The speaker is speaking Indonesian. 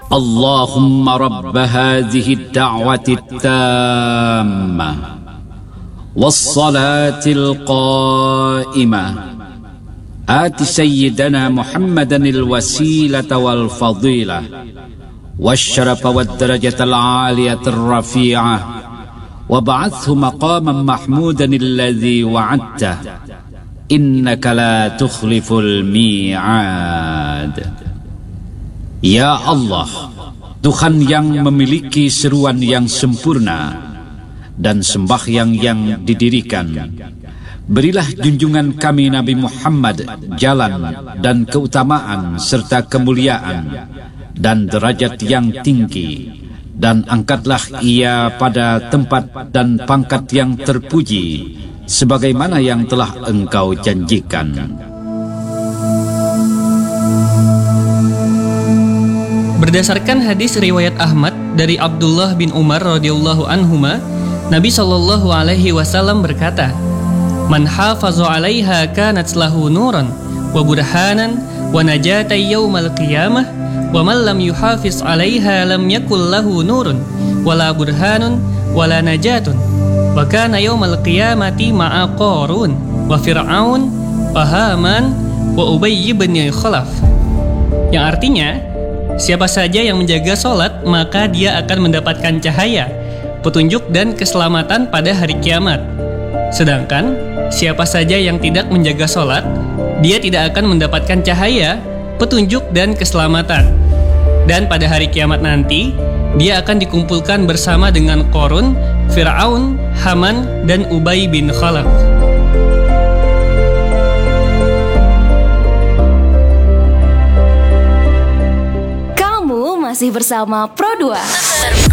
اللهم رب هذه الدعوة التامة والصلاة القائمة آت سيدنا محمدا الوسيلة والفضيلة والشرف والدرجة العالية الرفيعة وابعثه مقاما محمودا الذي وعدته إنك لا تخلف الميعاد. Ya Allah, Tuhan yang memiliki seruan yang sempurna dan sembahyang yang didirikan, berilah junjungan kami Nabi Muhammad jalan dan keutamaan serta kemuliaan dan derajat yang tinggi, dan angkatlah ia pada tempat dan pangkat yang terpuji sebagaimana yang telah Engkau janjikan. Berdasarkan hadis riwayat Ahmad dari Abdullah bin Umar radhiyallahu anhuma, Nabi sallallahu alaihi wasallam berkata, "Man hafaza 'alaiha kanat lahu nuran wa burhanan wa najatan yaumal qiyamah, wa man lam yuhafiz 'alaiha lam yakul lahu nurun wala burhanun wala najatun. Wa kana yaumal qiyamati ma'a Qarun wa Fir'aun wa Haman wa Ubay bin Khalaf." Yang artinya, siapa saja yang menjaga sholat, maka dia akan mendapatkan cahaya, petunjuk dan keselamatan pada hari kiamat. Sedangkan, siapa saja yang tidak menjaga sholat, dia tidak akan mendapatkan cahaya, petunjuk dan keselamatan. Dan pada hari kiamat nanti, dia akan dikumpulkan bersama dengan Qarun, Fir'aun, Haman, dan Ubay bin Khalaf. Masih bersama Pro 2.